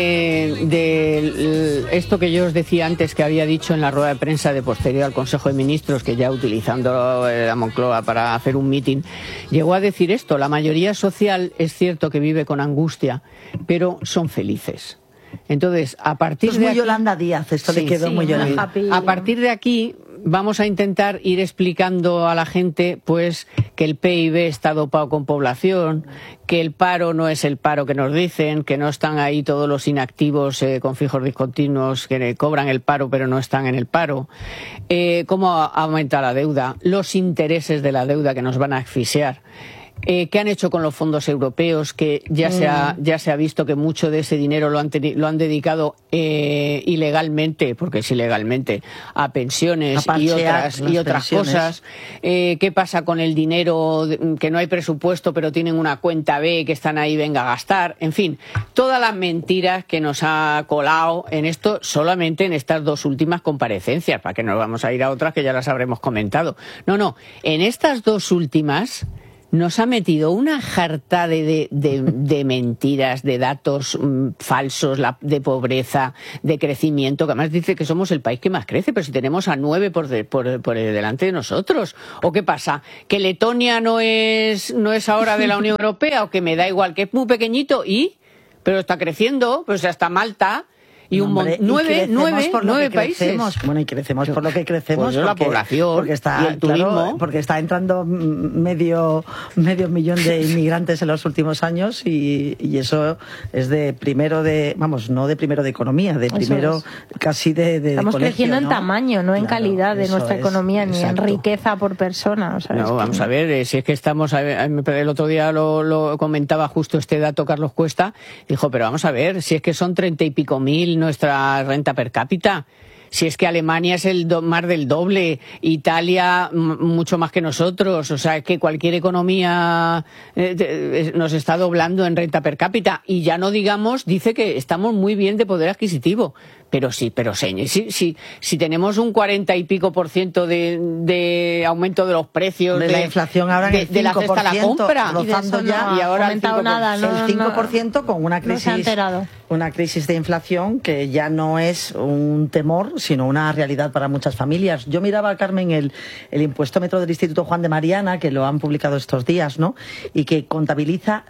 de esto que yo os decía antes, que había dicho en la rueda de prensa de posterior al Consejo de Ministros, que ya utilizando la Moncloa para hacer un mitin, llegó a decir esto: la mayoría social es cierto que vive con angustia, pero son felices. Entonces, a partir de aquí, muy Yolanda Díaz, esto le quedó muy Yolanda. A partir de aquí vamos a intentar ir explicando a la gente pues que el PIB está dopado con población, que el paro no es el paro que nos dicen, que no están ahí todos los inactivos con fijos discontinuos que cobran el paro pero no están en el paro, cómo aumenta la deuda, los intereses de la deuda que nos van a asfixiar. ¿Qué han hecho con los fondos europeos? Que ya se ha visto que mucho de ese dinero lo han dedicado ilegalmente, porque es ilegalmente, a pensiones y otras cosas. ¿Qué pasa con el dinero que no hay presupuesto pero tienen una cuenta B que están ahí, venga a gastar? En fin, todas las mentiras que nos ha colado en esto, solamente en estas dos últimas comparecencias, para que no vamos a ir a otras que ya las habremos comentado. No, en estas dos últimas nos ha metido una jarta de mentiras, de datos falsos, de pobreza, de crecimiento, que además dice que somos el país que más crece, pero si tenemos a 9 por delante de nosotros. ¿O qué pasa? ¿Que Letonia no es ahora de la Unión Europea? ¿O que me da igual, que es muy pequeñito pero está creciendo? Pues hasta Malta. Y nueve países. Bueno, y crecemos por lo que crecemos. Pues la población porque está, y el turismo. Claro, porque está entrando medio millón de inmigrantes en los últimos años y eso es no de primero de economía, de primero casi de Estamos colegio, creciendo en ¿no? tamaño, no en calidad de nuestra economía, ni exacto. en riqueza por persona. O sea, vamos a ver, si es que estamos, el otro día lo comentaba justo este dato Carlos Cuesta, dijo, pero vamos a ver, si es que son 30 y pico mil nuestra renta per cápita, si es que Alemania es más del doble, Italia mucho más que nosotros, o sea, es que cualquier economía nos está doblando en renta per cápita, y ya no digamos, dice que estamos muy bien de poder adquisitivo, pero si tenemos un 40 y pico % de aumento de los precios, de la inflación ahora en el 5%, de la cesta a la compra, y ahora el 5% con una crisis de inflación que ya no es un temor, sino una realidad para muchas familias. Yo miraba, Carmen, el impuestómetro del Instituto Juan de Mariana, que lo han publicado estos días, ¿no? Y que contabiliza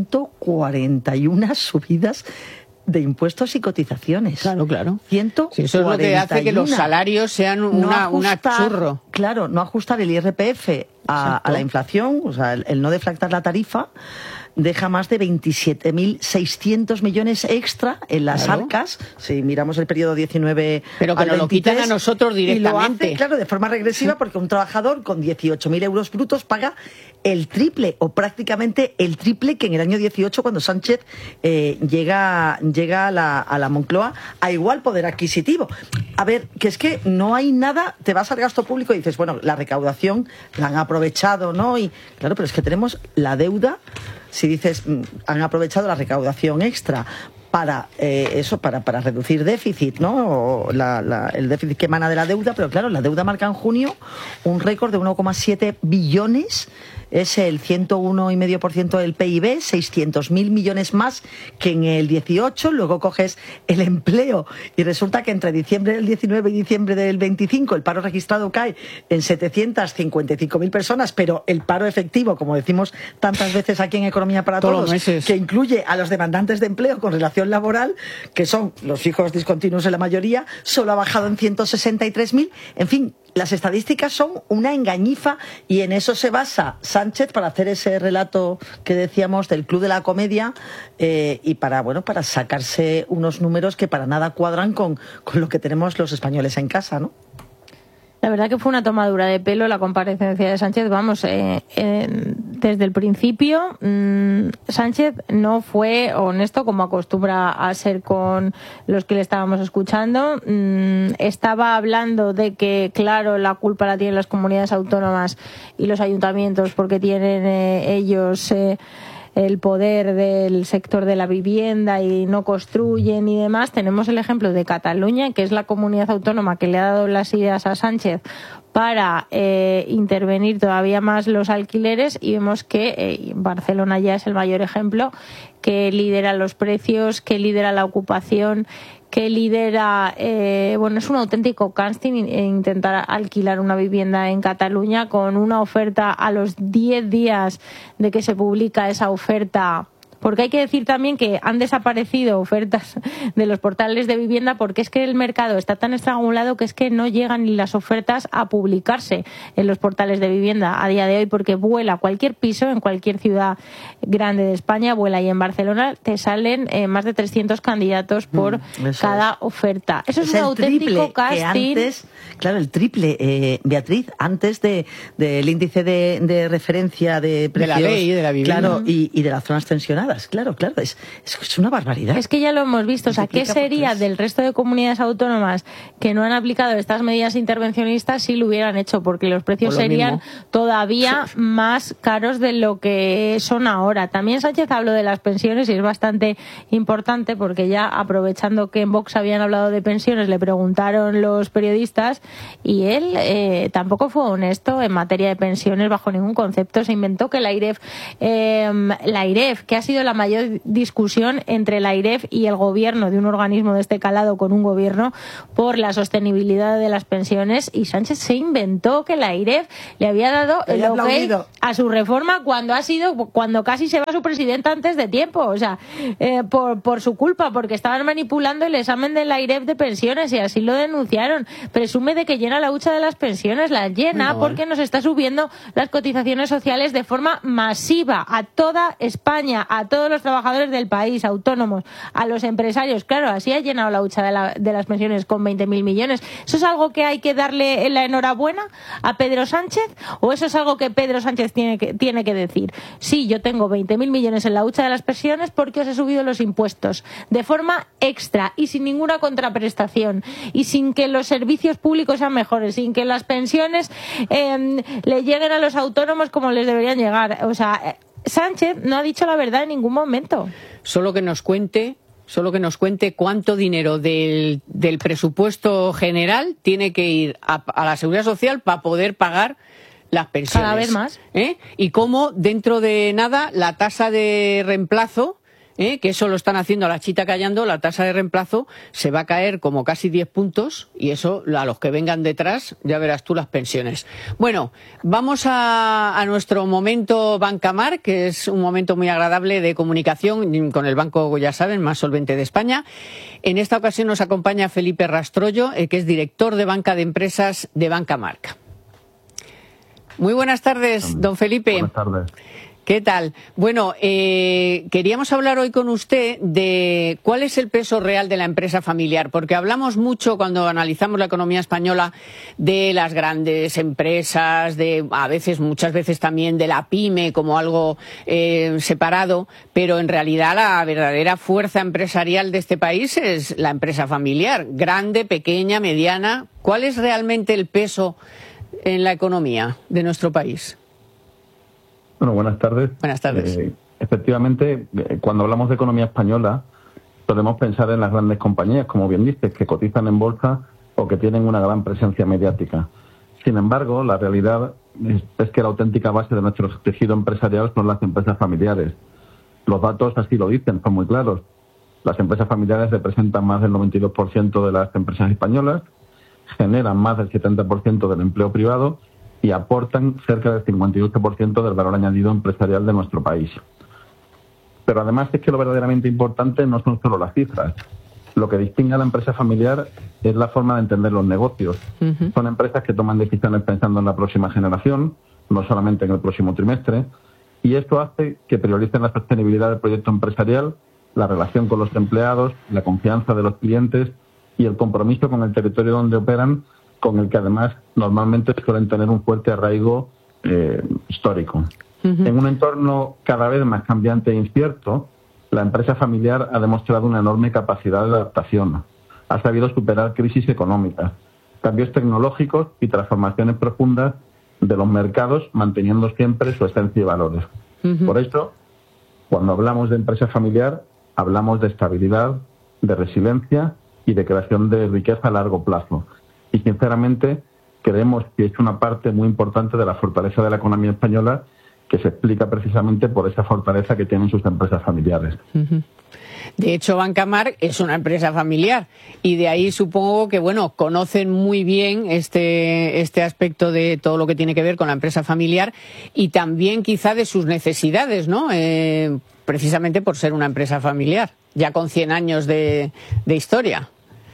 141 subidas de impuestos y cotizaciones. Claro. 141. Sí, eso es lo que hace que los salarios sean una churro. Claro, no ajustar el IRPF a la inflación, o sea, el no deflactar la tarifa, deja más de 27.600 millones extra en las arcas, si miramos el periodo 19 pero que al nos 23, lo quitan a nosotros directamente. Y lo hace, claro, de forma regresiva, porque un trabajador con 18.000 euros brutos paga el triple, o prácticamente el triple, que en el año 18, cuando Sánchez llega a la Moncloa a igual poder adquisitivo. A ver, que es que no hay nada, te vas al gasto público y dices, bueno, la recaudación la han aprovechado, ¿no? Y claro, pero es que tenemos la deuda. Si dices, han aprovechado la recaudación extra para para reducir déficit, ¿no? O el déficit que emana de la deuda, pero claro, la deuda marca en junio un récord de 1,7 billones, es el 101,5% del PIB, 600.000 millones más que en el 18, luego coges el empleo y resulta que entre diciembre del 19 y diciembre del 25 el paro registrado cae en 755.000 personas, pero el paro efectivo, como decimos tantas veces aquí en Economía para Todos, que incluye a los demandantes de empleo con relación laboral, que son los fijos discontinuos en la mayoría, solo ha bajado en 163.000. En fin, las estadísticas son una engañifa y en eso se basa Sánchez para hacer ese relato que decíamos del Club de la Comedia y para sacarse unos números que para nada cuadran con lo que tenemos los españoles en casa, ¿no? La verdad que fue una tomadura de pelo la comparecencia de Sánchez. Vamos, desde el principio Sánchez no fue honesto como acostumbra a ser con los que le estábamos escuchando. Estaba hablando de que, claro, la culpa la tienen las comunidades autónomas y los ayuntamientos porque tienen ellos el poder del sector de la vivienda y no construyen y demás, tenemos el ejemplo de Cataluña, que es la comunidad autónoma que le ha dado las ideas a Sánchez para intervenir todavía más los alquileres, y vemos que Barcelona ya es el mayor ejemplo, que lidera los precios, que lidera la ocupación, que lidera, es un auténtico casting intentar alquilar una vivienda en Cataluña, con una oferta a los 10 días de que se publica esa oferta. Porque hay que decir también que han desaparecido ofertas de los portales de vivienda, porque es que el mercado está tan estrangulado que es que no llegan ni las ofertas a publicarse en los portales de vivienda a día de hoy, porque vuela cualquier piso en cualquier ciudad grande de España, vuela, y en Barcelona te salen más de 300 candidatos por cada oferta. Eso es un auténtico casting. El triple, Beatriz, antes del índice de referencia de precios. De la ley de la vivienda. Claro, y de las zonas tensionadas. Claro, es una barbaridad. Es que ya lo hemos visto. O sea, ¿qué sería del resto de comunidades autónomas que no han aplicado estas medidas intervencionistas si lo hubieran hecho? Porque los precios serían todavía más caros de lo que son ahora. También Sánchez habló de las pensiones, y es bastante importante, porque ya aprovechando que en Vox habían hablado de pensiones, le preguntaron los periodistas, y él tampoco fue honesto en materia de pensiones bajo ningún concepto. Se inventó que la AIREF, que ha sido la mayor discusión entre la AIREF y el gobierno, de un organismo de este calado con un gobierno, por la sostenibilidad de las pensiones, y Sánchez se inventó que la AIREF le había dado el ok a su reforma cuando casi se va su presidenta antes de tiempo. O sea, por su culpa, porque estaban manipulando el examen de la AIREF de pensiones, y así lo denunciaron. Presume de que llena la hucha de las pensiones, la llena porque nos está subiendo las cotizaciones sociales de forma masiva a toda España, a todos los trabajadores del país, autónomos, a los empresarios. Claro, así ha llenado la hucha de las pensiones, con 20.000 millones. ¿Eso es algo que hay que darle la enhorabuena a Pedro Sánchez? ¿O eso es algo que Pedro Sánchez tiene que decir? Sí, yo tengo 20.000 millones en la hucha de las pensiones porque os he subido los impuestos de forma extra y sin ninguna contraprestación, y sin que los servicios públicos sean mejores, sin que las pensiones le lleguen a los autónomos como les deberían llegar. O sea, Sánchez no ha dicho la verdad en ningún momento. Solo que nos cuente cuánto dinero del presupuesto general tiene que ir a la Seguridad Social para poder pagar las pensiones. Cada vez más. Y cómo dentro de nada la tasa de reemplazo, que eso lo están haciendo a la chita callando, la tasa de reemplazo se va a caer como casi 10 puntos, y eso a los que vengan detrás ya verás tú las pensiones. Bueno, vamos a nuestro momento Bancamar, que es un momento muy agradable de comunicación con el banco, ya saben, más solvente de España. En esta ocasión nos acompaña Felipe Rastrollo, que es director de banca de empresas de Bancamarca. Muy buenas tardes, don Felipe. Buenas tardes. ¿Qué tal? Bueno, queríamos hablar hoy con usted de cuál es el peso real de la empresa familiar, porque hablamos mucho cuando analizamos la economía española de las grandes empresas, muchas veces también de la pyme como algo separado, pero en realidad la verdadera fuerza empresarial de este país es la empresa familiar, grande, pequeña, mediana. ¿Cuál es realmente el peso en la economía de nuestro país? Bueno, buenas tardes. Buenas tardes. Efectivamente, cuando hablamos de economía española, podemos pensar en las grandes compañías, como bien dices, que cotizan en bolsa o que tienen una gran presencia mediática. Sin embargo, la realidad es que la auténtica base de nuestro tejido empresarial son las empresas familiares. Los datos así lo dicen, son muy claros. Las empresas familiares representan más del 92% de las empresas españolas, generan más del 70% del empleo privado y aportan cerca del 58% del valor añadido empresarial de nuestro país. Pero además es que lo verdaderamente importante no son solo las cifras. Lo que distingue a la empresa familiar es la forma de entender los negocios. Uh-huh. Son empresas que toman decisiones pensando en la próxima generación, no solamente en el próximo trimestre, y esto hace que prioricen la sostenibilidad del proyecto empresarial, la relación con los empleados, la confianza de los clientes y el compromiso con el territorio donde operan, con el que además normalmente suelen tener un fuerte arraigo histórico. Uh-huh. En un entorno cada vez más cambiante e incierto, la empresa familiar ha demostrado una enorme capacidad de adaptación. Ha sabido superar crisis económicas, cambios tecnológicos y transformaciones profundas de los mercados, manteniendo siempre su esencia y valores. Uh-huh. Por eso, Cuando hablamos de empresa familiar, hablamos de estabilidad, de resiliencia y de creación de riqueza a largo plazo. Y sinceramente creemos que es una parte muy importante de la fortaleza de la economía española, que se explica precisamente por esa fortaleza que tienen sus empresas familiares. De hecho, Banca March es una empresa familiar y de ahí supongo que, bueno, conocen muy bien este aspecto de todo lo que tiene que ver con la empresa familiar y también quizá de sus necesidades, ¿no? Precisamente por ser una empresa familiar, ya con 100 años de historia.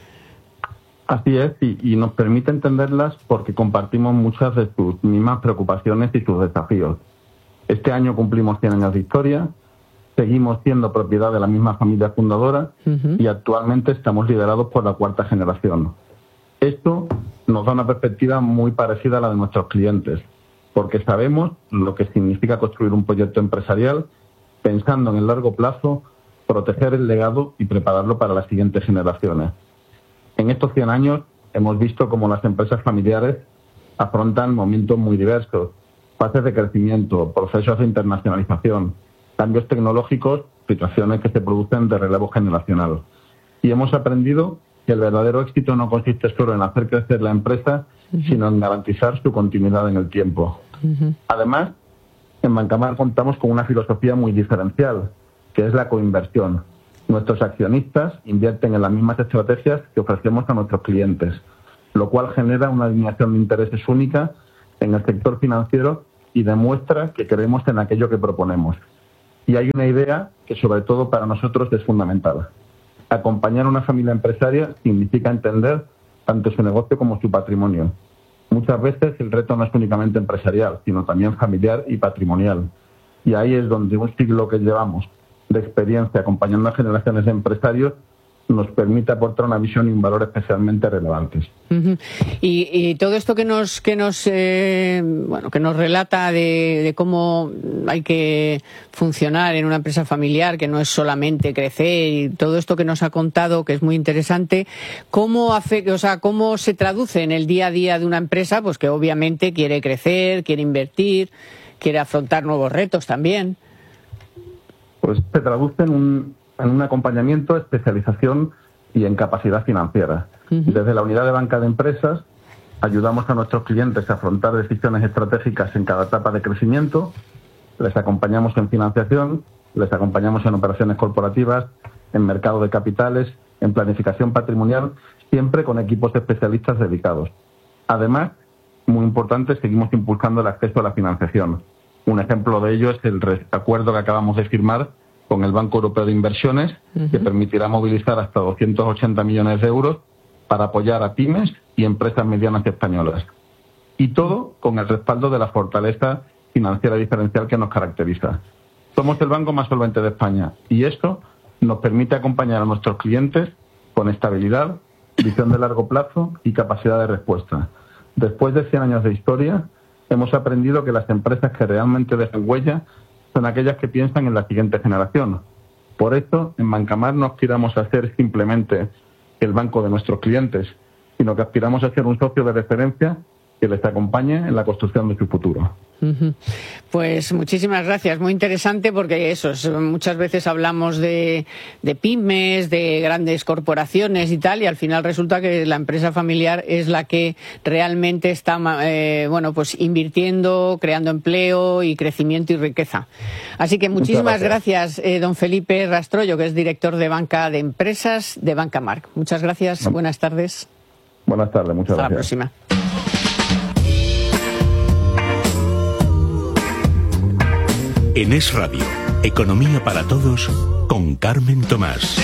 Así es, y nos permite entenderlas porque compartimos muchas de sus mismas preocupaciones y sus desafíos. Este año cumplimos 100 años de historia, seguimos siendo propiedad de la misma familia fundadora y actualmente estamos liderados por la cuarta generación. Esto nos da una perspectiva muy parecida a la de nuestros clientes, porque sabemos lo que significa construir un proyecto empresarial pensando en el largo plazo, proteger el legado y prepararlo para las siguientes generaciones. En estos 100 años hemos visto cómo las empresas familiares afrontan momentos muy diversos, fases de crecimiento, procesos de internacionalización, cambios tecnológicos, situaciones que se producen de relevo generacional. Y hemos aprendido que el verdadero éxito no consiste solo en hacer crecer la empresa, sino en garantizar su continuidad en el tiempo. Además, en Banca March contamos con una filosofía muy diferencial, que es la coinversión. Nuestros accionistas invierten en las mismas estrategias que ofrecemos a nuestros clientes, lo cual genera una alineación de intereses única en el sector financiero y demuestra que creemos en aquello que proponemos. Y hay una idea que sobre todo para nosotros es fundamental. Acompañar a una familia empresaria significa entender tanto su negocio como su patrimonio. Muchas veces el reto no es únicamente empresarial, sino también familiar y patrimonial. Y ahí es donde un siglo que llevamos de experiencia acompañando a generaciones de empresarios nos permite aportar una visión y un valor especialmente relevantes. Y todo esto que nos relata de cómo hay que funcionar en una empresa familiar, que no es solamente crecer, y todo esto que nos ha contado, que es muy interesante, ¿cómo se traduce en el día a día de una empresa, pues que obviamente quiere crecer, quiere invertir, quiere afrontar nuevos retos también? Pues se traduce en un acompañamiento, especialización y en capacidad financiera. Desde la unidad de banca de empresas ayudamos a nuestros clientes a afrontar decisiones estratégicas en cada etapa de crecimiento, les acompañamos en financiación, les acompañamos en operaciones corporativas, en mercado de capitales, en planificación patrimonial, siempre con equipos especialistas dedicados. Además, muy importante, seguimos impulsando el acceso a la financiación. Un ejemplo de ello es el acuerdo que acabamos de firmar con el Banco Europeo de Inversiones, que permitirá movilizar hasta 280 millones de euros para apoyar a pymes y empresas medianas españolas. Y todo con el respaldo de la fortaleza financiera diferencial que nos caracteriza. Somos el banco más solvente de España y esto nos permite acompañar a nuestros clientes con estabilidad, visión de largo plazo y capacidad de respuesta. Después de 100 años de historia, hemos aprendido que las empresas que realmente dejan huella son aquellas que piensan en la siguiente generación. Por eso, en Banca March no aspiramos a ser simplemente el banco de nuestros clientes, sino que aspiramos a ser un socio de referencia que les acompañe en la construcción de su futuro. Pues muchísimas gracias, muy interesante porque muchas veces hablamos de pymes, de grandes corporaciones y tal, y al final resulta que la empresa familiar es la que realmente está invirtiendo, creando empleo y crecimiento y riqueza. Así que muchísimas gracias, don Felipe Rastrollo, que es director de banca de empresas de Banca March. Muchas gracias, buenas tardes. Buenas tardes, muchas gracias. Hasta la próxima. En Es Radio, Economía para Todos, con Carmen Tomás.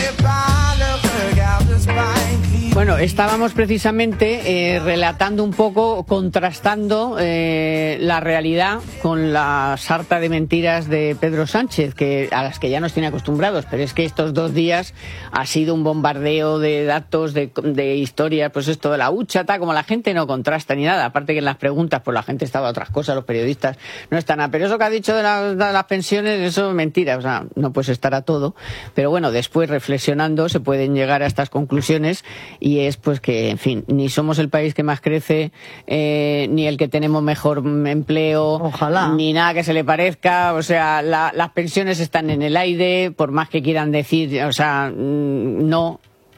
Bueno, estábamos precisamente relatando un poco, contrastando la realidad con la sarta de mentiras de Pedro Sánchez, a las que ya nos tiene acostumbrados, pero es que estos 2 días ha sido un bombardeo de datos, de historias, pues esto de la hucha, como la gente no contrasta ni nada, aparte que en las preguntas pues la gente estaba a otras cosas, los periodistas no están pero eso que ha dicho de las pensiones, eso es mentira, o sea, no puedes estar a todo, pero bueno, después reflexionando se pueden llegar a estas conclusiones y es pues que, en fin, ni somos el país que más crece, ni el que tenemos mejor empleo, ojalá, ni nada que se le parezca. O sea, las pensiones están en el aire, por más que quieran decir, o sea, no,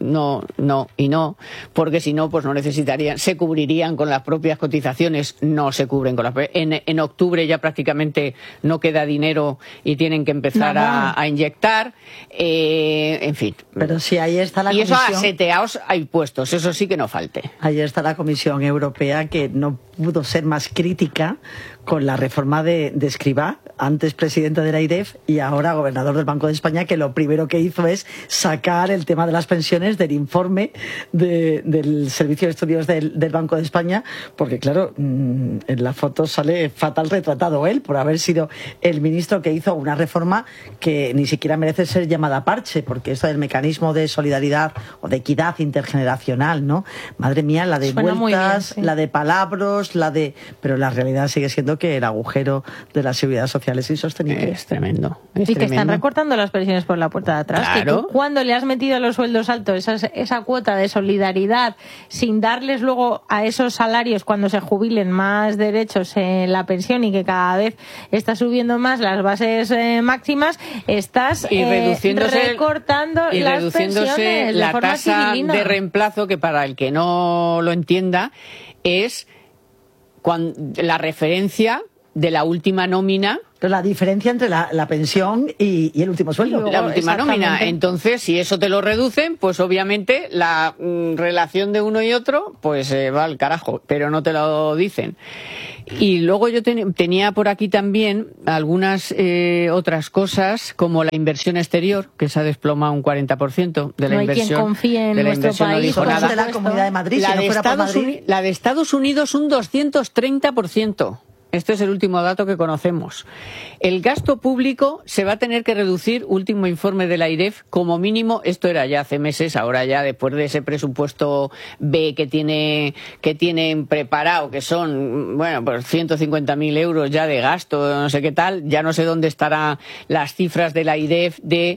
porque si no, pues no necesitarían, se cubrirían con las propias cotizaciones, no se cubren con las en octubre ya prácticamente no queda dinero y tienen que empezar a inyectar, en fin. Pero sí, ahí está la Comisión. Y eso a seteaos hay puestos, eso sí que no falte. Ahí está la Comisión Europea, que no pudo ser más crítica con la reforma de Escrivá, antes presidente de la AIREF y ahora gobernador del Banco de España, que lo primero que hizo es sacar el tema de las pensiones del informe del Servicio de Estudios del Banco de España, porque claro, en la foto sale fatal retratado él por haber sido el ministro que hizo una reforma que ni siquiera merece ser llamada parche, porque esto del mecanismo de solidaridad o de equidad intergeneracional, ¿no? Madre mía, la de suena vueltas, bien, sí, la de palabras, pero la realidad sigue siendo que el agujero de la seguridad social es insostenible. Es tremendo. Y que están recortando las pensiones por la puerta de atrás. Claro. Que tú, cuando le has metido a los sueldos altos esa cuota de solidaridad, sin darles luego a esos salarios cuando se jubilen más derechos en la pensión y que cada vez está subiendo más las bases máximas, estás recortando las pensiones la de forma tasa civilina. de reemplazo, que para el que no lo entienda es la referencia de la última nómina. La diferencia entre la pensión y el último sueldo. La última nómina. Entonces, si eso te lo reducen, pues obviamente la relación de uno y otro pues va al carajo, pero no te lo dicen. Y luego yo tenía por aquí también algunas otras cosas, como la inversión exterior, que se ha desplomado un 40% de la inversión. No hay quien confíe en nuestro país. No de la Comunidad de Madrid, la de Estados Unidos un 230%. Este es el último dato que conocemos. El gasto público se va a tener que reducir, último informe de la AIREF, como mínimo, esto era ya hace meses, ahora ya después de ese presupuesto B que tienen preparado, que son, bueno, pues 150.000 euros ya de gasto, no sé qué tal, ya no sé dónde estarán las cifras de la AIREF de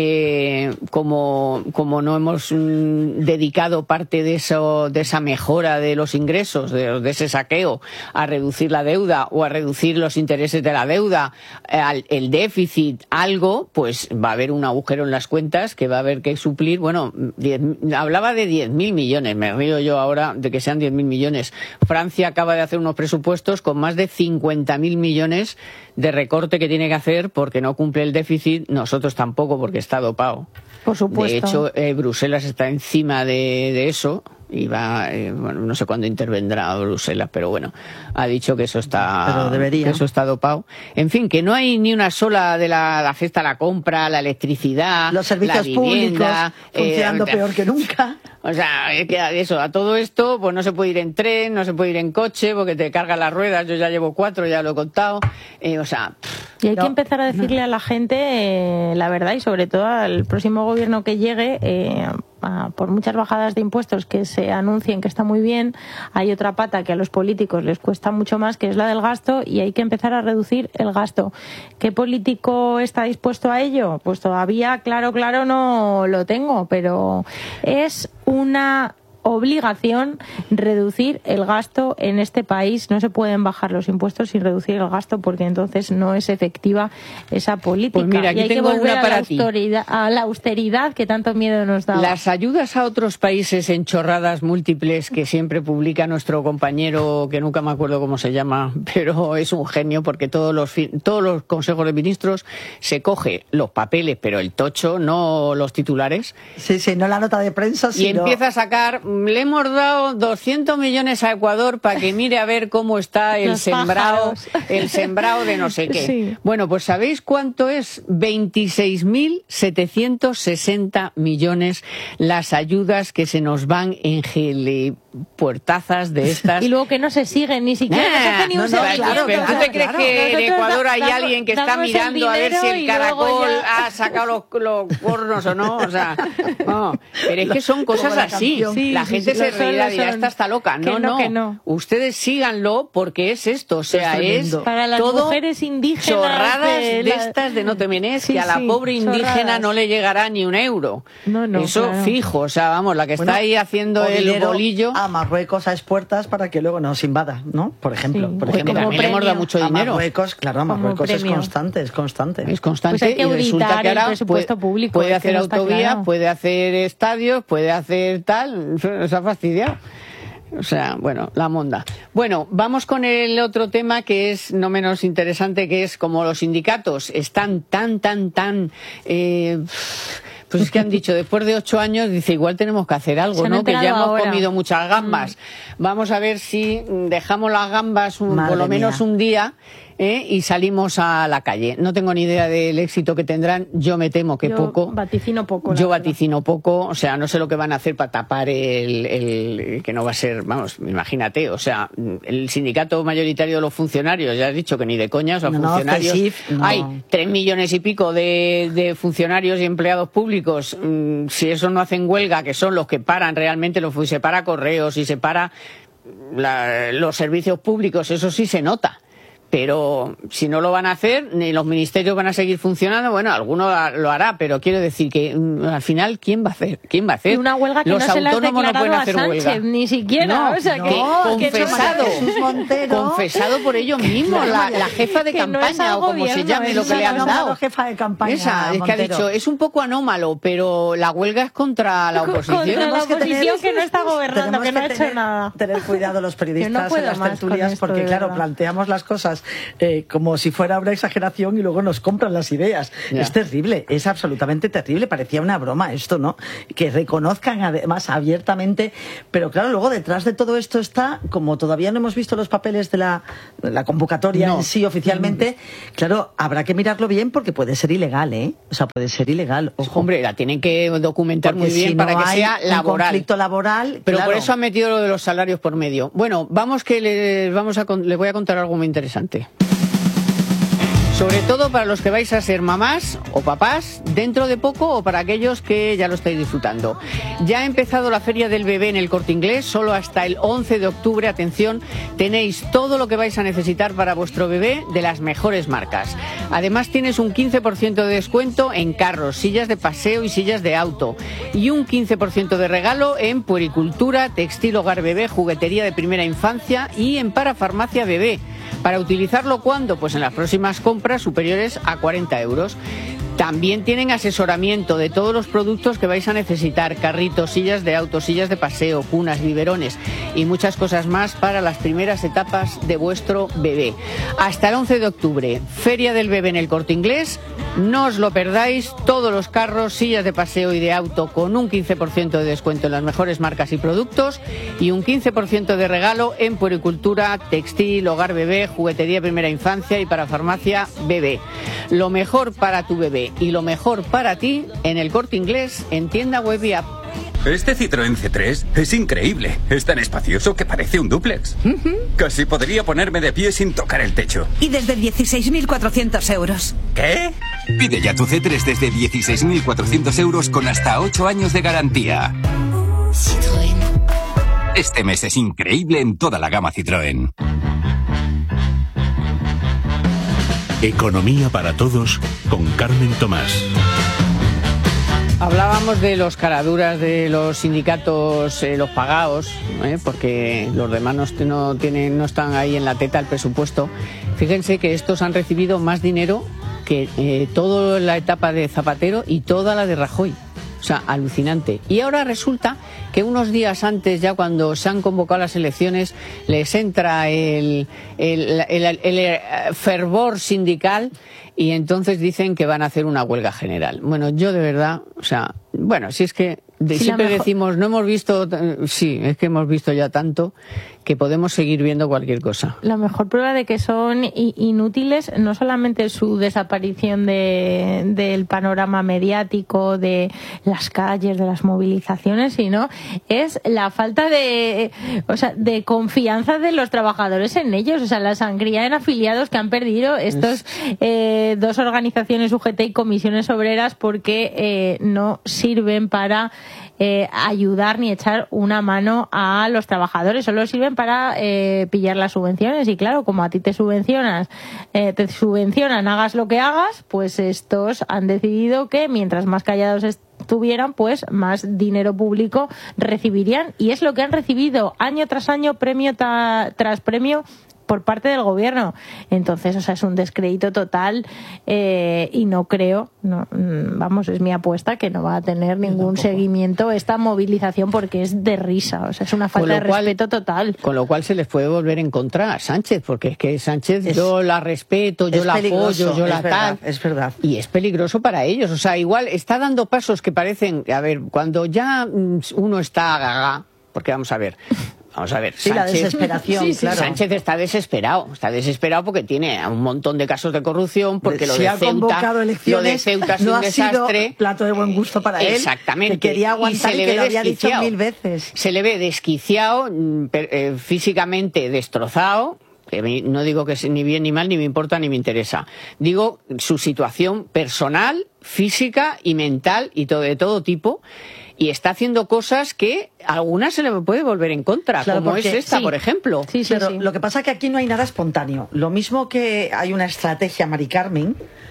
como no hemos dedicado parte de esa mejora de los ingresos, de ese saqueo, a reducir la deuda o a reducir los intereses de la deuda, el déficit, algo, pues va a haber un agujero en las cuentas que va a haber que suplir. Bueno, hablaba de 10.000 millones, me río yo ahora de que sean 10.000 millones. Francia acaba de hacer unos presupuestos con más de 50.000 millones de recorte que tiene que hacer porque no cumple el déficit, nosotros tampoco porque está dopado. Por supuesto. De hecho, Bruselas está encima de eso. Y va, bueno, no sé cuándo intervendrá Bruselas, pero bueno, ha dicho que eso está dopado. En fin, que no hay ni una sola de la cesta, la compra, la electricidad, los servicios la vivienda, públicos funcionando peor que nunca. O sea, es que eso, a todo esto, pues no se puede ir en tren, no se puede ir en coche, porque te cargan las ruedas. Yo ya llevo 4, ya lo he contado. O sea, y hay que empezar a decirle a la gente la verdad, y sobre todo al próximo gobierno que llegue, por muchas bajadas de impuestos que se anuncien que está muy bien, hay otra pata que a los políticos les cuesta mucho más, que es la del gasto, y hay que empezar a reducir el gasto. ¿Qué político está dispuesto a ello? Pues todavía, claro, no lo tengo, pero es una obligación reducir el gasto en este país. No se pueden bajar los impuestos sin reducir el gasto, porque entonces no es efectiva esa política. Pues mira, aquí y hay tengo que volver una para ti. A la austeridad que tanto miedo nos da. Las ayudas a otros países en chorradas múltiples que siempre publica nuestro compañero, que nunca me acuerdo cómo se llama, pero es un genio, porque todos los consejos de ministros se coge los papeles, pero el tocho, no los titulares. Sí, no la nota de prensa, sino... Y empieza a sacar... Le hemos dado 200 millones a Ecuador para que mire a ver cómo está el sembrado de no sé qué. Sí. Bueno, pues ¿sabéis cuánto es? 26.760 millones las ayudas que se nos van en puertazas de estas. Y luego que no se siguen ni siquiera, no se hace ni un seguimiento. Claro, ¿tú te crees que en Ecuador hay alguien que está mirando a ver si el caracol ha sacado los cornos o no? O sea, no, pero es que son cosas así. Sí, gente se reirá, dirá, esta está loca. No. Ustedes síganlo porque es esto, o sea, es para las todo mujeres indígenas chorradas de estas de no te menes, que a la pobre indígena chorradas. No le llegará ni €1. Eso fijo, o sea, vamos, la que está ahí haciendo el bolillo. A Marruecos a expuertas para que luego nos invada, ¿no? Por ejemplo. También le hemos dado mucho dinero. A Marruecos es constante. Es constante pues hay que y resulta que ahora puede hacer autovías, puede hacer estadios, puede hacer tal, se ha fastidiado. O sea, bueno, la monda. Bueno, vamos con el otro tema que es no menos interesante, que es como los sindicatos están tan pues es que han dicho, después de 8 años, dice, igual tenemos que hacer algo, ¿no? Que ya hemos comido muchas gambas. Vamos a ver si dejamos las gambas por lo menos un día y salimos a la calle. No tengo ni idea del éxito que tendrán. Yo me temo que poco. Vaticino poco. Yo vaticino poco. O sea, no sé lo que van a hacer para tapar el que no va a ser, vamos, imagínate. O sea, el sindicato mayoritario de los funcionarios, ya has dicho que ni de coña, o sea, funcionarios. Hay 3 millones y pico de funcionarios y empleados públicos. Si esos no hacen huelga, que son los que paran realmente, se para correos y se para los servicios públicos, eso sí se nota. Pero si no lo van a hacer, ni los ministerios van a seguir funcionando, bueno, alguno lo hará, pero quiero decir que al final, ¿quién va a hacer? Y una huelga que los no se le ha autónomos no pueden hacer Sánchez, huelga. Ni siquiera, confesado por ellos mismos, la jefa de campaña, o como se llame, lo que le han dado. Jefa de campaña, esa, es que ha dicho, es un poco anómalo, pero la huelga es contra la oposición. Contra la oposición que no está gobernando, que no ha hecho nada. Tener cuidado los periodistas en las tertulias, porque claro, planteamos las cosas como si fuera una exageración y luego nos compran las ideas. Ya. Es terrible, es absolutamente terrible. Parecía una broma esto, ¿no? Que reconozcan además abiertamente, pero claro, luego detrás de todo esto está, como todavía no hemos visto los papeles de la convocatoria en sí oficialmente, claro, habrá que mirarlo bien porque puede ser ilegal, ¿eh? O sea, puede ser ilegal. Ojo. Hombre, la tienen que documentar porque muy bien si para que sea laboral. Conflicto laboral. Pero claro. Por eso han metido lo de los salarios por medio. Bueno, vamos que les voy a contar algo muy interesante. Sobre todo para los que vais a ser mamás o papás dentro de poco o para aquellos que ya lo estáis disfrutando. Ya ha empezado la Feria del Bebé en el Corte Inglés, solo hasta el 11 de octubre, atención, tenéis todo lo que vais a necesitar para vuestro bebé de las mejores marcas. Además tienes un 15% de descuento en carros, sillas de paseo y sillas de auto y un 15% de regalo en puericultura, textil, hogar bebé, juguetería de primera infancia y en parafarmacia bebé. ¿Para utilizarlo cuándo? Pues en las próximas compras superiores a 40 euros. También tienen asesoramiento de todos los productos que vais a necesitar, carritos, sillas de auto, sillas de paseo, cunas, biberones y muchas cosas más para las primeras etapas de vuestro bebé. Hasta el 11 de octubre, Feria del Bebé en el Corte Inglés. No os lo perdáis, todos los carros, sillas de paseo y de auto con un 15% de descuento en las mejores marcas y productos y un 15% de regalo en puericultura, textil, hogar bebé, juguetería primera infancia y para farmacia bebé. Lo mejor para tu bebé y lo mejor para ti en el Corte Inglés, en tienda web y app. Este Citroën C3 es increíble. Es tan espacioso que parece un dúplex. Casi podría ponerme de pie sin tocar el techo. Y desde 16.400 euros. ¿Qué? Pide ya tu C3 desde 16.400 euros con hasta 8 años de garantía. Citroën. Este mes es increíble en toda la gama Citroën. Economía para todos con Carmen Tomás. Hablábamos de los caraduras de los sindicatos, los pagados, porque los demás no están ahí en la teta del presupuesto. Fíjense que estos han recibido más dinero que toda la etapa de Zapatero y toda la de Rajoy. O sea, alucinante. Y ahora resulta que unos días antes, ya cuando se han convocado las elecciones, les entra el fervor sindical y entonces dicen que van a hacer una huelga general. Bueno, yo de verdad, o sea, bueno, si es que siempre decimos, no hemos visto, sí, es que hemos visto ya tanto que podemos seguir viendo cualquier cosa. La mejor prueba de que son inútiles, no solamente su desaparición del panorama mediático, de las calles, de las movilizaciones, sino es la falta de confianza de los trabajadores en ellos, o sea, la sangría en afiliados que han perdido estos dos organizaciones UGT y comisiones obreras porque no sirven para ayudar ni echar una mano a los trabajadores, solo sirven para pillar las subvenciones. Y claro, como a ti te subvencionan, hagas lo que hagas, pues estos han decidido que mientras más callados estuvieran, pues más dinero público recibirían, y es lo que han recibido año tras año, premio tras premio, por parte del gobierno. Entonces, o sea, es un descrédito total, y no creo, vamos, es mi apuesta, que no va a tener ningún seguimiento esta movilización, porque es de risa, o sea, es una falta de respeto total. Con lo cual se les puede volver en contra a Sánchez, porque es que Sánchez yo la respeto, yo la apoyo, yo la tal. Es verdad. Y es peligroso para ellos, o sea, igual está dando pasos que parecen, a ver, cuando ya uno está gaga, porque vamos a ver, sí, Sánchez, la desesperación, claro. Sánchez está desesperado porque tiene un montón de casos de corrupción, porque lo de Ceuta es un desastre. Sido plato de buen gusto para él. Exactamente. Que quería aguantar y que lo había dicho 1000 veces. Se le ve desquiciado, físicamente destrozado. No digo que sea ni bien ni mal, ni me importa ni me interesa. Digo su situación personal, física y mental y de todo tipo. Y está haciendo cosas que a algunas se le puede volver en contra, claro, como es esta, por ejemplo. Sí, pero lo que pasa es que aquí no hay nada espontáneo. Lo mismo que hay una estrategia Mari Carmen,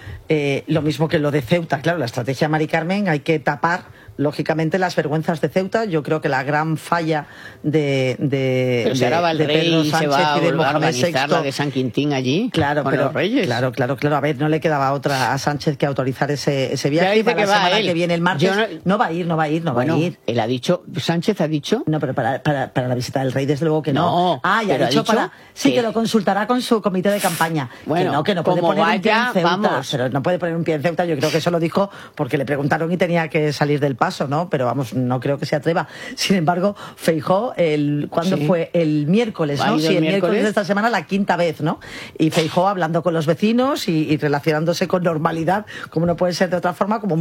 lo mismo que lo de Ceuta. Claro, la estrategia Mari Carmen hay que tapar, lógicamente, las vergüenzas de Ceuta. Yo creo que la gran falla de Pedro Sánchez y de Mohamed VI, la de San Quintín allí, claro, con pero los reyes. Claro. A ver, no le quedaba otra a Sánchez que autorizar ese viaje. Dice para la semana que viene, el martes. No va a ir. Él ha dicho, Sánchez ha dicho. No, pero para la visita del rey, desde luego que no. Ya ha dicho que lo consultará con su comité de campaña. Bueno, que no puede poner un pie en Ceuta. Pero no puede poner un pie en Ceuta. Yo creo que eso lo dijo porque le preguntaron y tenía que salir del paso, ¿no? Pero vamos, no creo que se atreva. Sin embargo, Feijóo, ¿cuándo fue? El miércoles, ¿no? Sí, el miércoles de esta semana, la 5ª vez, ¿no? Y Feijóo hablando con los vecinos y relacionándose con normalidad, como no puede ser de otra forma, como